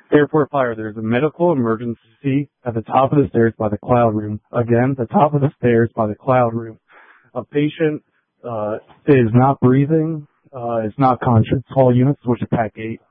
Airport fire. There's a medical emergency at the top of the stairs by the cloud room. Again, the top of the stairs by the cloud room. A patient is not breathing, is not conscious. All units switch to PAC 8.